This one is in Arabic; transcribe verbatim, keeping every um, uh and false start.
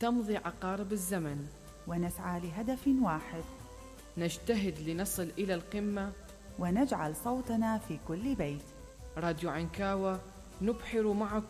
تمضي عقارب الزمن ونسعى لهدف واحد، نجتهد لنصل إلى القمة ونجعل صوتنا في كل بيت. راديو عنكاوة نبحر معكم